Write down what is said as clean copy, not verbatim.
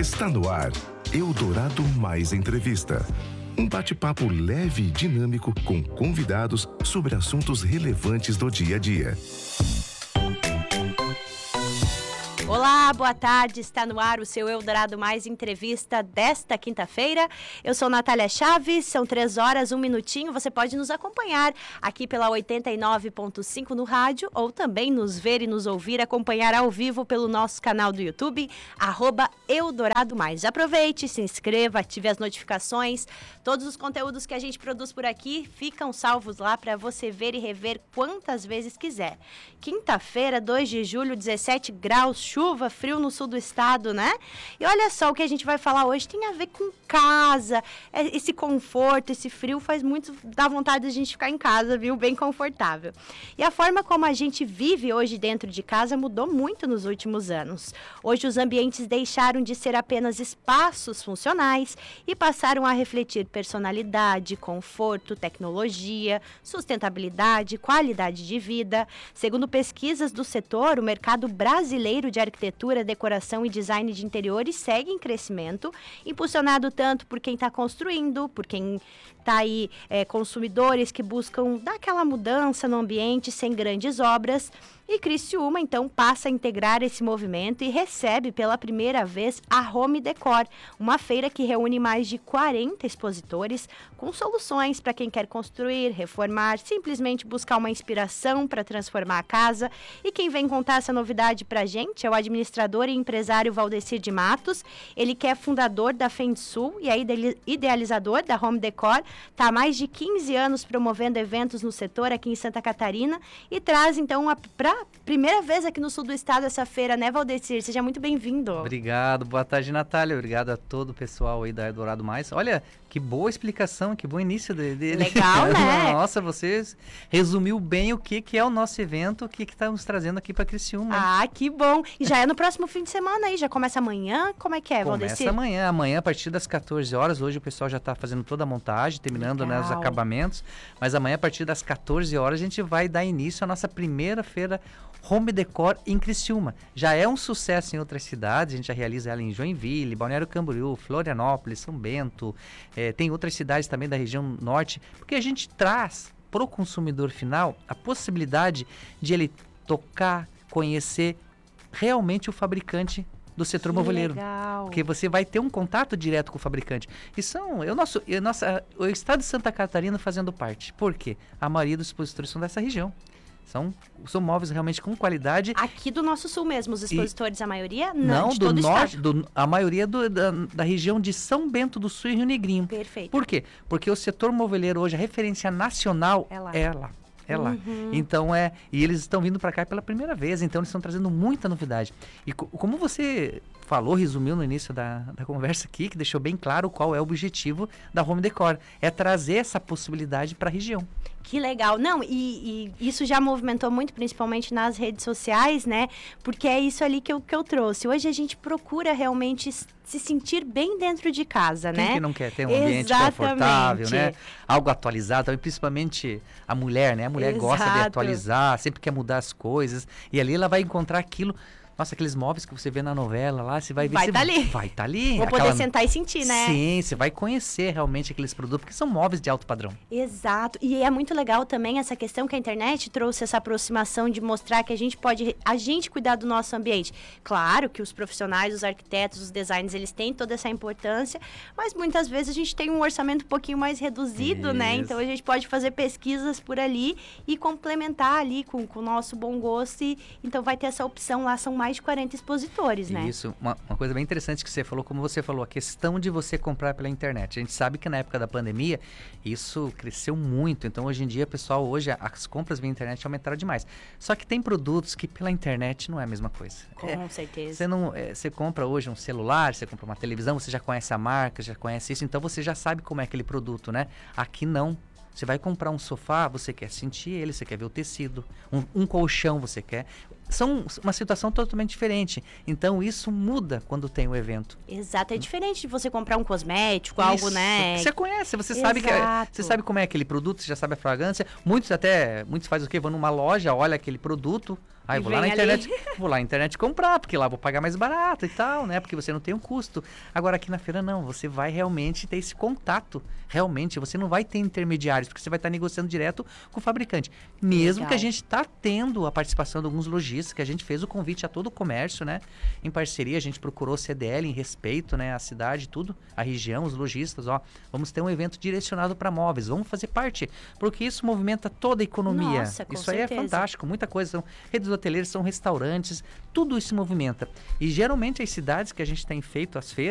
Está no ar, Eldorado Mais Entrevista. Um bate-papo leve e dinâmico com convidados sobre assuntos relevantes do dia a dia. Olá, boa tarde, está no ar o seu Eldorado Mais Entrevista desta quinta-feira. Eu sou Natália Chaves, são 3 horas, 1 minutinho. Você pode nos acompanhar aqui pela 89.5 no rádio ou também nos ver e nos ouvir, acompanhar ao vivo pelo nosso canal do YouTube, @Eldorado Mais. Aproveite, se inscreva, ative as notificações. Todos os conteúdos que a gente produz por aqui ficam salvos lá para você ver e rever quantas vezes quiser. Quinta-feira, 2 de julho, 17 graus, chuva, frio no sul do estado, né? E olha só, o que a gente vai falar hoje tem a ver com casa. Esse conforto, esse frio faz muito, dá vontade de a gente ficar em casa, viu? Bem confortável. E a forma como a gente vive hoje dentro de casa mudou muito nos últimos anos. Hoje os ambientes deixaram de ser apenas espaços funcionais e passaram a refletir personalidade, conforto, tecnologia, sustentabilidade, qualidade de vida. Segundo pesquisas do setor, o mercado brasileiro de arquitetura, decoração e design de interiores segue em crescimento, impulsionado tanto por quem está construindo, por quem está aí, consumidores que buscam dar aquela mudança no ambiente sem grandes obras. E Criciúma, então, passa a integrar esse movimento e recebe pela primeira vez a Home Decor, uma feira que reúne mais de 40 expositores com soluções para quem quer construir, reformar, simplesmente buscar uma inspiração para transformar a casa. E quem vem contar essa novidade para a gente é o administrador e empresário Valdecir de Matos. Ele que é fundador da Fensul e é idealizador da Home Decor, está há mais de 15 anos promovendo eventos no setor aqui em Santa Catarina e traz, então, para primeira vez aqui no sul do estado essa feira, né, Valdecir? Seja muito bem-vindo. Obrigado, boa tarde, Natália. Obrigado a todo o pessoal aí da Eldorado Mais. Olha, que boa explicação, que bom início dele. Legal, né? Nossa, você resumiu bem o que é o nosso evento, o que está nos trazendo aqui para Criciúma. Ah, que bom. E já é no próximo fim de semana aí, já começa amanhã? Como é que é, Valdecir? Começa amanhã a partir das 14 horas. Hoje o pessoal já está fazendo toda a montagem, terminando, né, os acabamentos. Mas amanhã a partir das 14 horas a gente vai dar início à nossa primeira feira Home Decor em Criciúma. Já é um sucesso em outras cidades, a gente já realiza ela em Joinville, Balneário Camboriú, Florianópolis, São Bento, tem outras cidades também da região norte, porque a gente traz para o consumidor final a possibilidade de ele tocar, conhecer realmente o fabricante do setor moveleiro. Legal. Porque você vai ter um contato direto com o fabricante. E o estado de Santa Catarina fazendo parte. Por quê? A maioria dos expositores são dessa região. São móveis realmente com qualidade. Aqui do nosso sul mesmo, os expositores, a maioria? Não, de do todo norte, estado. a maioria da região de São Bento do Sul e Rio Negrinho. Perfeito. Por quê? Porque o setor moveleiro hoje, a referência nacional é lá. Então e eles estão vindo para cá pela primeira vez, então eles estão trazendo muita novidade. E como você falou, resumiu no início da conversa aqui, que deixou bem claro qual é o objetivo da Home Decor, é trazer essa possibilidade para a região. Que legal. Não, e isso já movimentou muito, principalmente nas redes sociais, né? Porque é isso ali que eu trouxe. Hoje a gente procura realmente se sentir bem dentro de casa, né? Quem que não quer ter um ambiente confortável, né? Algo atualizado, principalmente a mulher, né? A mulher gosta de atualizar, sempre quer mudar as coisas. E ali ela vai encontrar aquilo. Nossa, aqueles móveis que você vê na novela lá, você vai ver... Vai estar ali. Vou poder sentar e sentir, né? Sim, você vai conhecer realmente aqueles produtos, porque são móveis de alto padrão. Exato. E é muito legal também essa questão que a internet trouxe, essa aproximação de mostrar que a gente pode cuidar do nosso ambiente. Claro que os profissionais, os arquitetos, os designers, eles têm toda essa importância, mas muitas vezes a gente tem um orçamento um pouquinho mais reduzido, né? Então a gente pode fazer pesquisas por ali e complementar ali com o nosso bom gosto. Então vai ter essa opção lá, são mais de 40 expositores, né? Isso, uma coisa bem interessante que você falou, como você falou, a questão de você comprar pela internet. A gente sabe que na época da pandemia, isso cresceu muito, então hoje em dia, pessoal, as compras via internet aumentaram demais. Só que tem produtos que pela internet não é a mesma coisa. Com certeza. Você compra hoje um celular, você compra uma televisão, você já conhece a marca, já conhece isso, então você já sabe como é aquele produto, né? Aqui não. Você vai comprar um sofá, você quer sentir ele, você quer ver o tecido. Um colchão você quer. são uma situação totalmente diferente. Então, isso muda quando tem o evento. Exato, é diferente de você comprar um cosmético, algo, né? Você conhece, você sabe você sabe como é aquele produto, você já sabe a fragrância. Muitos fazem o quê? Vão numa loja, olha aquele produto. Aí vou lá na internet comprar, porque lá vou pagar mais barato e tal, né? Porque você não tem um custo. Agora aqui na feira não, você vai realmente ter esse contato. Realmente, você não vai ter intermediários, porque você vai estar negociando direto com o fabricante. Mesmo que a gente está tendo a participação de alguns lojistas, que a gente fez o convite a todo o comércio, né? Em parceria, a gente procurou CDL em respeito, né? A cidade, tudo, a região, os lojistas, vamos ter um evento direcionado para móveis, vamos fazer parte, porque isso movimenta toda a economia. Nossa, com isso certeza. aí é fantástico, muita coisa. São redes hoteleiras, são restaurantes, tudo isso movimenta. E geralmente as cidades que a gente tem feito as feiras,